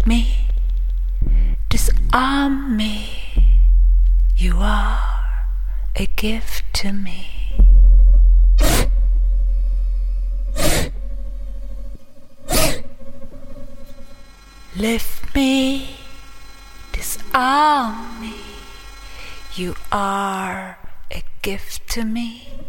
me, disarm me. You are a gift to me. Lift me, disarm me. You are a gift to me.